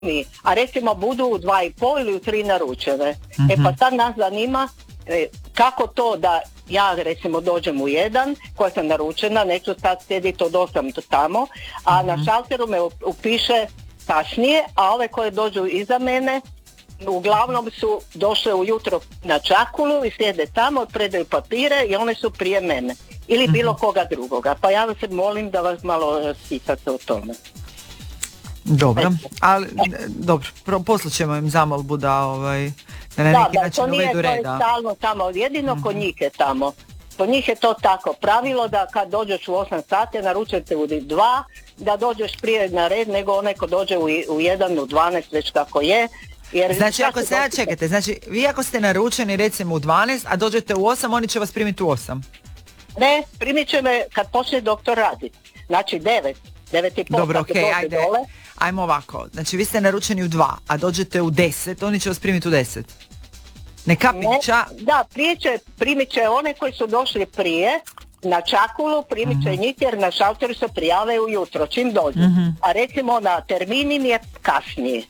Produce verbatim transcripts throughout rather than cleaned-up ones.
mi, a recimo budu u dva i pol ili u tri naručene. Mm-hmm. E pa sad nas zanima e, kako to da ja recimo dođem u jedan, koja sam naručena, neću sad sjediti od osam tamo, a mm-hmm. na šalteru me upiše kasnije, a ove koje dođu iza mene uglavnom su došle ujutro na čakulu i sjede tamo, predaju papire i one su prije mene. Ili bilo koga drugoga. Pa ja vas molim da vas malo pitate o tome. Dobro, ali dobro, poslat ćemo im zamolbu da ovaj da na da, neki da, način to nije, uvedu reda. To je stalno tamo, jedino mm-hmm. kod njih je tamo. Kod njih je to tako pravilo da kad dođeš u osam sati, naručujete u dva, da dođeš prije na red nego onaj ko dođe u, u jedan, u dvanaest, već kako je. Jer znači ako se, ja, čekajte, znači vi ako ste naručeni recimo u dvanaest, a dođete u osam, oni će vas primiti u osam? Ne, primit će me kad počne doktor raditi. Znači devet, devet i pol. Dobro, okej, okay, ajde, dole. Ajmo ovako. Znači vi ste naručeni u dva, a dođete u deset, oni će vas primiti u deset. Ne kapića? Ne, da, prije će, primit će one koji su došli prije, na čakulu, primit će mm-hmm. njih jer na šalteru se prijave ujutro, čim dođu. Mm-hmm. A recimo na termin im je kasnije.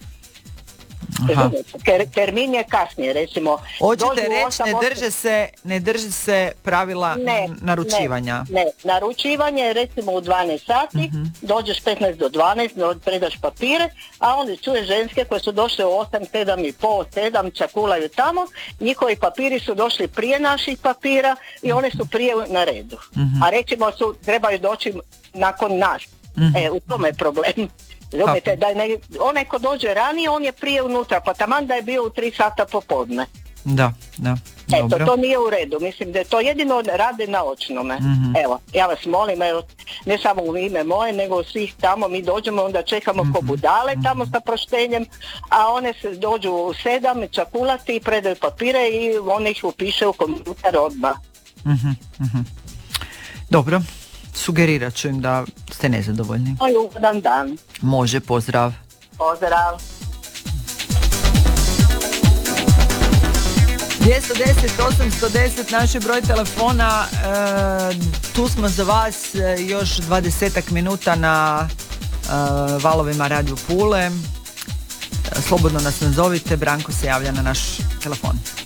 Ter, termin je kasnije, recimo. Hoćete reći, ne drže se, ne drže se pravila ne, naručivanja? Ne, ne, naručivanje je recimo u dvanaest sati, mm-hmm. dođeš petnaest do dvanaest, predaš papire, a onda čuje ženske koje su došle u osam, sedam i pol, sedam, čakulaju tamo, njihovi papiri su došli prije naših papira i one su prije na redu. Mm-hmm. A recimo su, trebaju doći nakon nas. Mm-hmm. E, u tome je problem. Ljubite, da ne, onaj ko dođe ranije, on je prije unutra, pa taman da je bio u tri sata popodne. Da, da, eto, dobro. To nije u redu, mislim da je to jedino rade na očnome. Mm-hmm. Evo, ja vas molim, evo, ne samo u ime moje, nego svih tamo, mi dođemo, onda čekamo mm-hmm. ko budale tamo sa proštenjem, a one se dođu u sedam, čakulati i predaju papire i one ih upiše u kompjuter odmah. Mm-hmm. Mm-hmm. Dobro. Sugerirat ću im da ste nezadovoljni. Ugodan dan. Može, pozdrav. Pozdrav. dvjesto deset osamsto deset naš je broj telefona, e, tu smo za vas e, još dvadesetak minuta na e, valovima Radio Pule. E, slobodno nas nazovite, Branko se javlja na naš telefon.